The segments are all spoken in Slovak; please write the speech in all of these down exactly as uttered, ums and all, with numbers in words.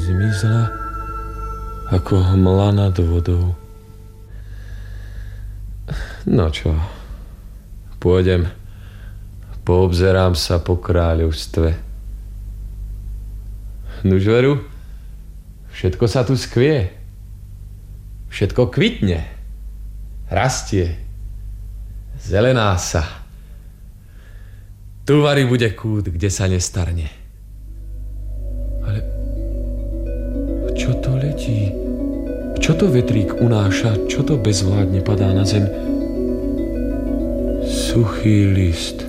zmizla ako hmla nad vodou. No čo, pôjdem, poobzerám sa po kráľovstve. Nuž veru, všetko sa tu skvie. Všetko kvitne, rastie, zelená sa. Tu vari bude kút, kde sa nestarne. Ale čo to letí? Čo to vetrík unáša? Čo to bezvládne padá na zem? Suchý list.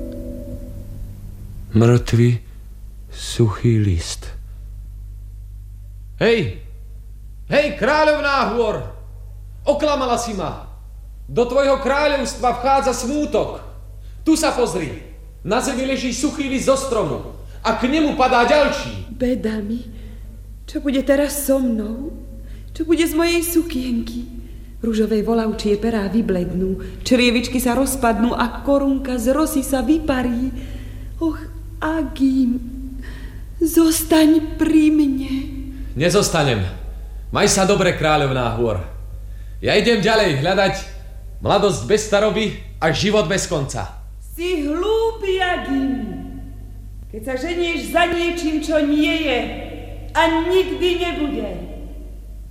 Mŕtvy suchý list. Hej! Hej, kráľovná hôr! Oklamala si ma! Do tvojho kráľovstva vchádza smútok. Tu sa pozri. Na zemi leží suchý list zo stromu a k nemu padá ďalší. Beda mi. Čo bude teraz so mnou? Čo bude z mojej sukienky? Ružové volavčie perá vyblednú, črievičky sa rozpadnú a korunka z rosy sa vyparí. Och, Agim, zostaň pri mne. Nezostanem. Maj sa dobre, kráľovná hôr. Ja idem ďalej hľadať mladosť bez staroby a život bez konca. Si hlúpy, Agim. Keď sa ženieš za niečím, čo nie je a nikdy nebude.